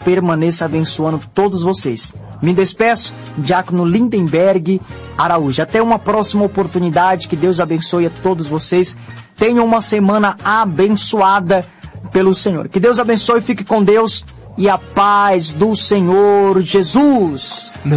permaneça abençoando todos vocês. Me despeço, Diácono Lindenberg Araújo. Até uma próxima oportunidade, que Deus abençoe a todos vocês. Tenham uma semana abençoada pelo Senhor. Que Deus abençoe, fique com Deus e a paz do Senhor Jesus.